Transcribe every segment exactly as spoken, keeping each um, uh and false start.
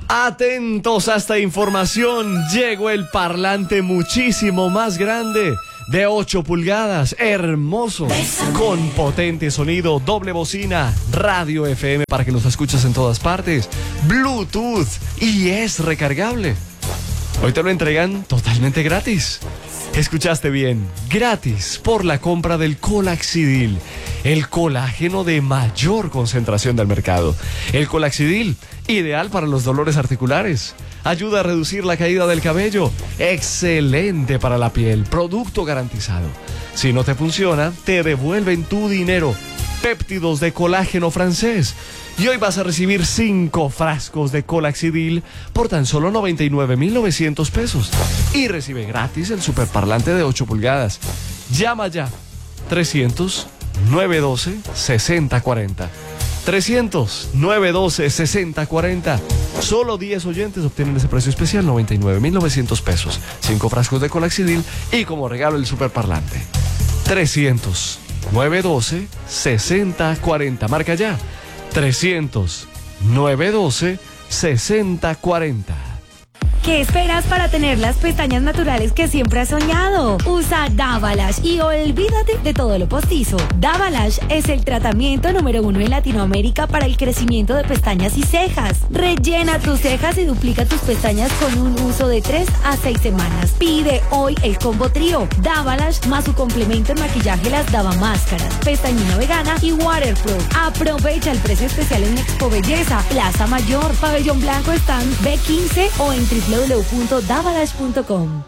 Atentos a esta información, llegó el parlante muchísimo más grande, de ocho pulgadas, hermoso, con potente sonido, doble bocina, radio F M para que nos escuches en todas partes, Bluetooth y es recargable. Hoy te lo entregan totalmente gratis. Escuchaste bien, gratis por la compra del Colaxidil, el colágeno de mayor concentración del mercado. El Colaxidil, ideal para los dolores articulares, ayuda a reducir la caída del cabello, excelente para la piel, producto garantizado. Si no te funciona, te devuelven tu dinero. Péptidos de colágeno francés. Y hoy vas a recibir cinco frascos de Colaxidil por tan solo noventa y nueve mil novecientos pesos. Y recibe gratis el superparlante de ocho pulgadas. Llama ya. trescientos, nueve doce, sesenta cuarenta. trescientos, nueve doce, sesenta cuarenta. Solo diez oyentes obtienen ese precio especial, noventa y nueve mil novecientos pesos. cinco frascos de Colaxidil y como regalo el superparlante. trescientos, nueve doce, sesenta cuarenta. Marca ya. trescientos, nueve doce, sesenta cuarenta. ¿Qué esperas para tener las pestañas naturales que siempre has soñado? Usa Davalash y olvídate de todo lo postizo. Davalash es el tratamiento número uno en Latinoamérica para el crecimiento de pestañas y cejas. Rellena tus cejas y duplica tus pestañas con un uso de tres a seis semanas. Pide hoy el combo trío Davalash más su complemento en maquillaje, las Dava Máscaras, pestañina vegana y waterproof. Aprovecha el precio especial en Expo Belleza, Plaza Mayor, Pabellón Blanco, stand B quince o en w w w punto davalash punto com.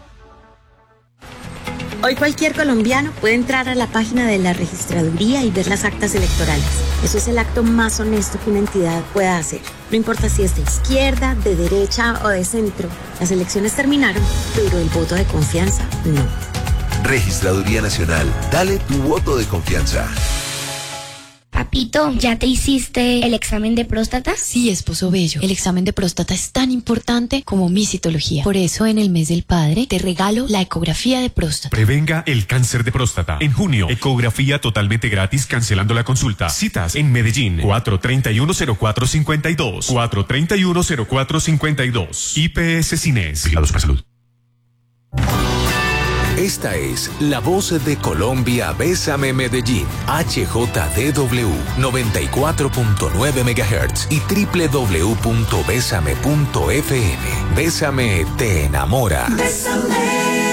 Hoy cualquier colombiano puede entrar a la página de la registraduría y ver las actas electorales. Eso es el acto más honesto que una entidad pueda hacer. No importa si es de izquierda, de derecha o de centro. Las elecciones terminaron, pero el voto de confianza no. Registraduría Nacional. Dale tu voto de confianza. Papito, ¿ya te hiciste el examen de próstata? Sí, esposo bello. El examen de próstata es tan importante como mi citología. Por eso, en el mes del padre, te regalo la ecografía de próstata. Prevenga el cáncer de próstata. En junio, ecografía totalmente gratis cancelando la consulta. Citas en Medellín, cuatro treinta y uno cero cuatro cincuenta y dos. cuatro treinta y uno cero cuatro cincuenta y dos. I P S Cines. Vigilados para salud. Esta es la voz de Colombia. Bésame Medellín, H J D W noventa y cuatro punto nueve megahertz y w w w punto besame punto f m. Bésame te enamora. Bésame.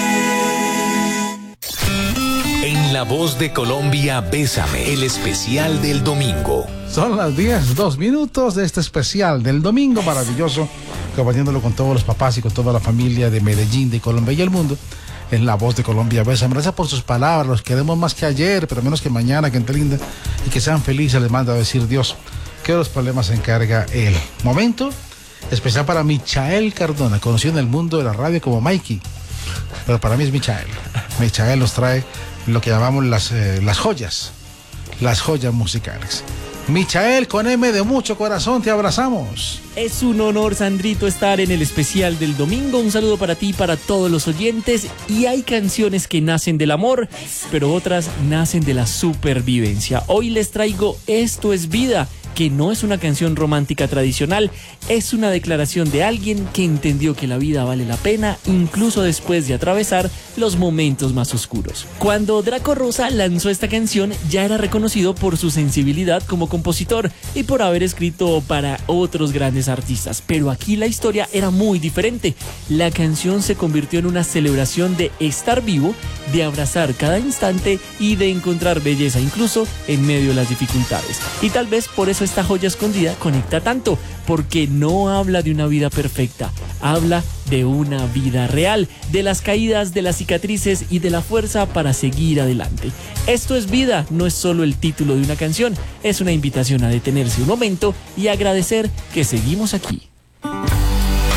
En la voz de Colombia, Bésame, el especial del domingo. Son las diez, dos minutos de este especial del domingo maravilloso, compartiéndolo con todos los papás y con toda la familia de Medellín, de Colombia y el mundo. En la voz de Colombia, Bésame. Gracias por sus palabras, los queremos más que ayer, pero menos que mañana, que entre linda y que sean felices, les manda a decir Dios, que de los problemas se encarga Él. Momento especial para Michael Cardona, conocido en el mundo de la radio como Mikey, pero para mí es Michael. Michael nos trae lo que llamamos las, eh, las joyas, las joyas musicales. Michael, con M de mucho corazón, te abrazamos. Es un honor, Sandrito, estar en el especial del domingo. Un saludo para ti y para todos los oyentes. Y hay canciones que nacen del amor, pero otras nacen de la supervivencia. Hoy les traigo Esto es Vida, que no es una canción romántica tradicional, es una declaración de alguien que entendió que la vida vale la pena, incluso después de atravesar los momentos más oscuros. Cuando Draco Rosa lanzó esta canción, ya era reconocido por su sensibilidad como compositor y por haber escrito para otros grandes artistas, pero aquí la historia era muy diferente. La canción se convirtió en una celebración de estar vivo, de abrazar cada instante y de encontrar belleza incluso en medio de las dificultades. Y tal vez por eso esta joya escondida conecta tanto, porque no habla de una vida perfecta, habla de una vida real, de las caídas, de las cicatrices y de la fuerza para seguir adelante. Esto es Vida, no es solo el título de una canción, es una invitación a detenerse un momento y agradecer que seguimos aquí.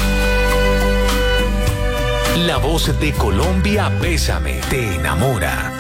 La voz de Colombia, Bésame, te enamora.